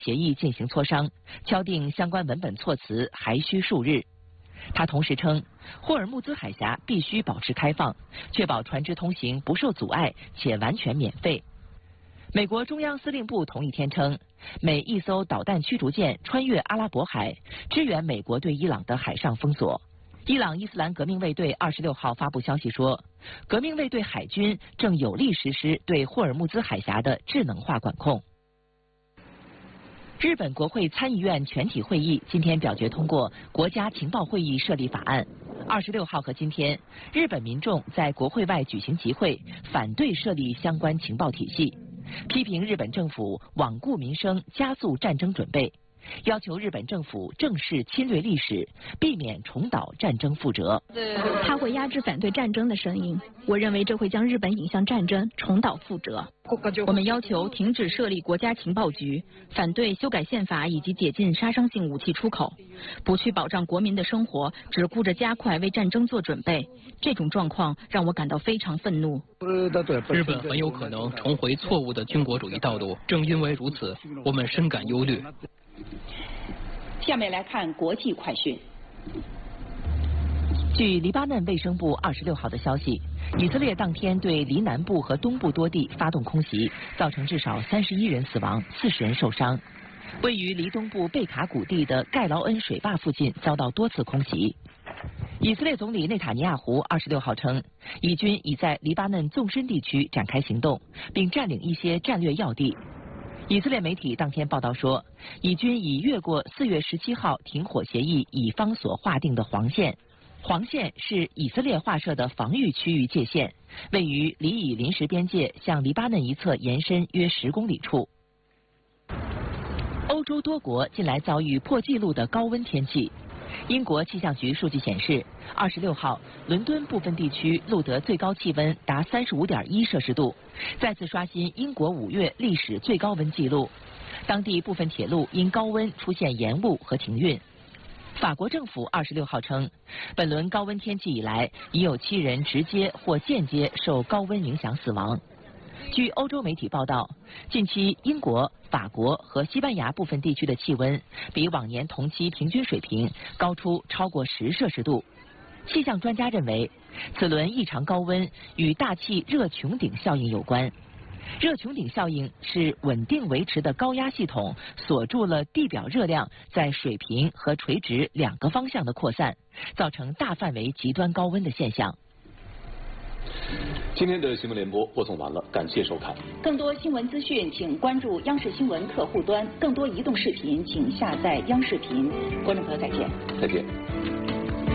协议进行磋商，敲定相关文本措辞还需数日。他同时称，霍尔木兹海峡必须保持开放，确保船只通行不受阻碍且完全免费。美国中央司令部同一天称，美一艘导弹驱逐舰穿越阿拉伯海，支援美国对伊朗的海上封锁。伊朗伊斯兰革命卫队26号发布消息说，革命卫队海军正有力实施对霍尔木兹海峡的智能化管控。日本国会参议院全体会议今天表决通过国家情报会议设立法案。26号和今天，日本民众在国会外举行集会，反对设立相关情报体系，批评日本政府罔顾民生，加速战争准备，要求日本政府正视侵略历史，避免重蹈战争覆辙。 他会压制反对战争的声音，我认为这会将日本引向战争，重蹈覆辙。我们要求停止设立国家情报局，反对修改宪法以及解禁杀伤性武器出口，不去保障国民的生活，只顾着加快为战争做准备。这种状况让我感到非常愤怒。 日本很有可能重回错误的军国主义道路，正因为如此，我们深感忧虑。 下面来看国际快讯。 据黎巴嫩卫生部26号的消息，以色列当天对黎南部和东部多地发动空袭，造成至少31人死亡，40人受伤。位于黎东部贝卡谷地的盖劳恩水坝附近遭到多次空袭。以色列总理内塔尼亚胡26号称，以军已在黎巴嫩纵深地区展开行动，并占领一些战略要地。以色列媒体当天报道说，以军已越过4月17号停火协议以方所划定的黄线。黄线是以色列划设的防御区域界限，位于黎以临时边界向黎巴嫩一侧延伸约10公里处。欧洲多国近来遭遇破纪录的高温天气。英国气象局数据显示，26号，伦敦部分地区录得最高气温达35.1摄氏度，再次刷新英国5月历史最高温纪录。当地部分铁路因高温出现延误和停运。法国政府26号称，本轮高温天气以来，已有7人直接或间接受高温影响死亡。据欧洲媒体报道，近期英国、法国和西班牙部分地区的气温比往年同期平均水平高出超过10摄氏度。气象专家认为，此轮异常高温与大气热穹顶效应有关。热穹顶效应是稳定维持的高压系统锁住了地表热量在水平和垂直2个方向的扩散，造成大范围极端高温的现象。 今天的新闻联播播送完了，感谢收看。 更多新闻资讯，请关注央视新闻客户端；更多移动视频，请下载央视频。观众朋友，再见。 再见。